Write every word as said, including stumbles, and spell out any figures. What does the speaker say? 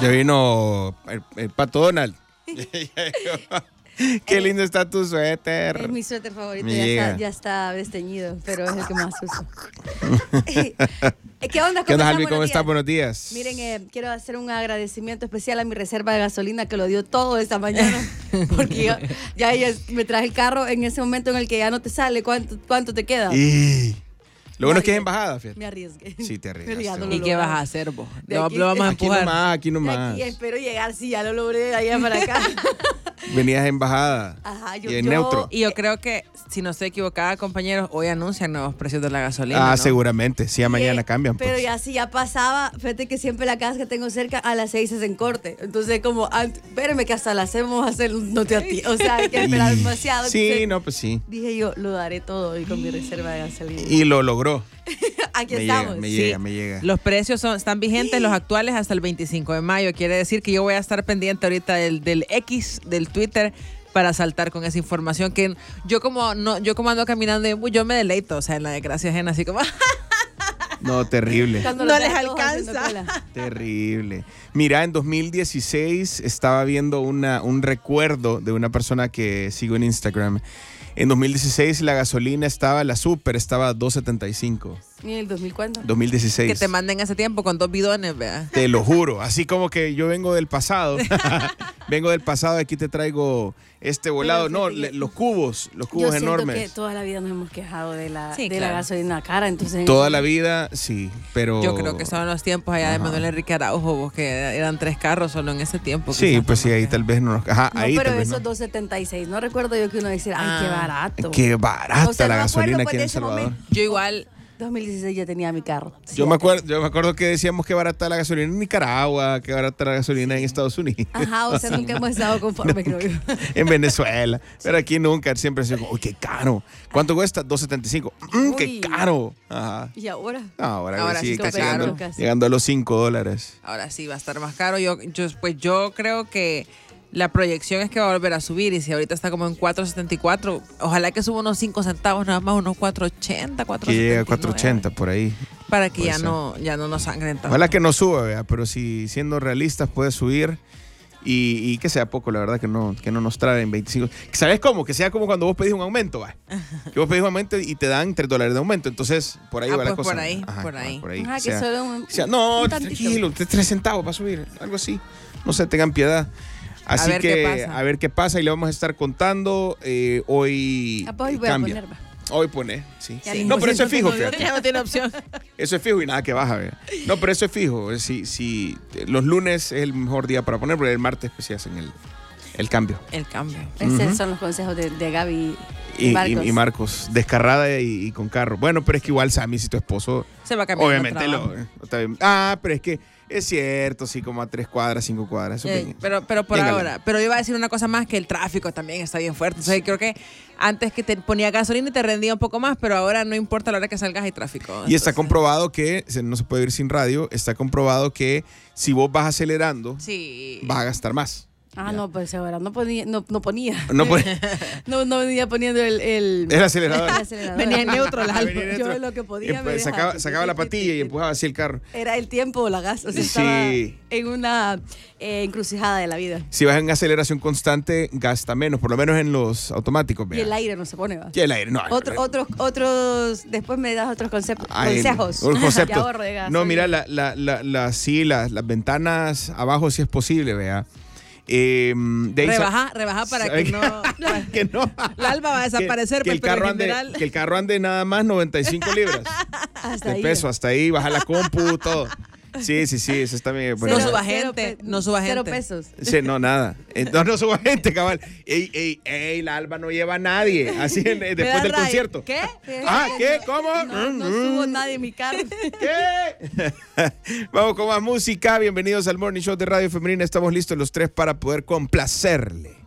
Ya vino el, el Pato Donald. Qué lindo está tu suéter. Es mi suéter favorito, Me ya llega. está, ya está desteñido, pero es el que más uso. ¿Qué onda? ¿Qué onda, están? Albi? ¿Cómo Buenos estás? días. Buenos días. Miren, eh, quiero hacer un agradecimiento especial a mi reserva de gasolina que lo dio todo esta mañana, porque ya, ya ella me traje el carro en ese momento en el que ya no te sale. ¿Cuánto, cuánto te queda? Y... Lo bueno Me es que es arriesgué. embajada, fíjate. Me arriesgué. Sí, te Pero ya arriesgaste. no lo ¿Y qué lograba. vas a hacer vos? De Lo, aquí- lo vamos a Aquí empujar. nomás, aquí De nomás. aquí espero llegar, si ya lo logré de allá para acá. Venías embajada. Ajá, yo- y en yo- neutro. Y yo creo que, si no estoy equivocada, compañeros, hoy anuncian nuevos precios de la gasolina. Ah, ¿no? seguramente. Sí, a mañana Eh, cambian. Pero Pues. ya si ya pasaba, fíjate que siempre la casa que tengo cerca a las seis es en corte. Entonces como, ant- espérame que hasta las seis vamos a hacer un no te a ti. O sea, hay que esperar Y- demasiado. Sí, Entonces, no, pues sí. dije yo, lo daré todo hoy con mi reserva de gasolina. Y lo logró. Aquí Me estamos. llega, me Sí. llega, me llega. Los precios son, están vigentes, los actuales, hasta el veinticinco de mayo. Quiere decir que yo voy a estar pendiente ahorita del, del X, del Twitter, para saltar con esa información que yo como no yo como ando caminando en bus, yo me deleito, o sea, en la desgracia ajena, así como No, terrible. Cuando No los les ves todos haciendo alcanza. cola. Terrible. Mira, en dos mil dieciséis estaba viendo una, un recuerdo de una persona que sigo en Instagram. En dos mil dieciséis la gasolina estaba, la super estaba a dos setenta y cinco. ¿Y en el dos mil cuándo? dos mil dieciséis. que te manden ese tiempo con dos bidones, vea. Te lo juro, así como que yo vengo del pasado. Vengo del pasado, aquí te traigo este volado. Pero No, fíjate que- le- los cubos, los Yo cubos siento enormes. que toda la vida nos hemos quejado de la, Sí, de claro. la gasolina cara. Entonces, en Toda ese- la vida, sí, pero... Yo creo que son los tiempos allá de Ajá. Manuel Enrique Araujo, vos, que eran tres carros solo en ese tiempo. Sí, quizás, pues sí, no ahí sé. tal vez no nos... Ajá, No, ahí pero tal vez esos no. dos setenta y seis. No recuerdo yo que uno decía, ay, qué Ah. barato. Qué barata O sea, la no me acuerdo, gasolina pues, aquí en de El ese Salvador. momento. Yo igual, dos mil dieciséis yo tenía mi carro. Yo me, acuerdo, yo me acuerdo que decíamos que barata la gasolina en Nicaragua, que barata la gasolina en Estados Unidos, Ajá, o sea, nunca hemos estado conformes, creo yo. en Venezuela. Pero aquí nunca, siempre ha sido como, uy, qué caro. ¿Cuánto cuesta? dos setenta y cinco. Mm, qué Uy. caro. Ajá. ¿Y ahora? Ahora, Ahora sí, sí está casi caro. llegando, Casi. llegando a los cinco dólares. ahora sí va a estar más caro. Yo, yo, pues yo creo que la proyección es que va a volver a subir y si ahorita está como en cuatro setenta y cuatro, ojalá que suba unos cinco centavos nada más, unos cuatro ochenta, cuatro Que llegue a setenta y nueve, cuatro ochenta por ahí. para que Puede ya ser. no, ya no nos sangren tanto. Ojalá que no suba, ¿verdad? Pero si siendo realistas puede subir y, y que sea poco, la verdad, que no, que no nos traen veinticinco. ¿Sabes cómo? Que sea como cuando vos pedís un aumento, ¿va? Que vos pedís un aumento y te dan tres dólares de aumento. Entonces, por ahí Ah, va la pues cosa. por ahí, Ajá, por ajá, ahí. por ahí. Ajá, O que sea, solo un, o sea, no, un tantito. tranquilo, tres tres centavos para subir, algo así. No sé, tengan piedad. Así ver qué que pasa. a ver qué pasa y le vamos a estar contando eh, hoy. Ah, pues hoy voy a cambia. poner, va. Hoy pone, sí. Ya Sí. ni No, pero eso es fijo, siento fíjate. Ya no tiene opción. Eso es fijo y nada que baja, ¿verdad? No, pero eso es fijo. Si, si los lunes es el mejor día para poner, porque el martes pues sí hacen el, el cambio. El cambio. Esos Ujú. son los consejos de, de Gaby Y, y, y- Marcos. y Marcos, descarrada y, y con carro. Bueno, pero es que igual Sammy, si tu esposo, Se va a cambiar. obviamente lo... está bien. Ah, pero es que es cierto, sí, como a tres cuadras, cinco cuadras. Eso Eh, bien. pero, pero por Bien, ahora. Gala. Pero yo iba a decir una cosa más, que el tráfico también está bien fuerte. O sea, creo que antes que te ponía gasolina y te rendía un poco más, pero ahora no importa la hora que salgas hay tráfico. Y está Entonces, comprobado que, se- no se puede ir sin radio, está comprobado que si vos vas acelerando, Sí. vas a gastar más. Ah, no, pues ahora no ponía. No, no ponía. No puede- No, no venía poniendo el, el, el acelerador. el acelerador. Venía en neutro la Ah, alma. venía en Yo neutro. lo que podía Eh, me sacaba, dejaba. sacaba la patilla y empujaba así el carro. Era el tiempo o la gas. O sea, Sí. estaba en una eh, encrucijada de la vida. Si vas en aceleración constante, gasta menos, por lo menos en los automáticos. Y vea. el aire no se pone, ¿va? Y el aire, no. Otro, otros, otros, después me das otros conceptos, Ay, consejos. un concepto. De ahorro de gas. No, mira, la, la, la, la- sí, las, las ventanas abajo sí es posible, vea. Eh, de ahí sa- Rebaja, rebaja para ¿sabe que no. que no. La alba va a desaparecer, que, que pues, el pero carro en ande, general. que el carro ande nada más noventa y cinco libras Hasta de ahí. peso, hasta ahí, baja la compu, todo. Sí, sí, sí, eso está bien. bueno, No Cero- suba cero gente, pe- no suba Cero gente. pesos. Sí, no, nada. Eh, No, no suba gente, cabal. Ey, ey, ey, la Alba no lleva a nadie. Así eh, Me después da del raya. concierto. ¿Qué? Ah, ¿qué? ¿Cómo? No, no Mm, subo mm. nadie en mi carro. ¿Qué? Vamos con más música. Bienvenidos al Morning Show de Radio Femenina. Estamos listos los tres para poder complacerle.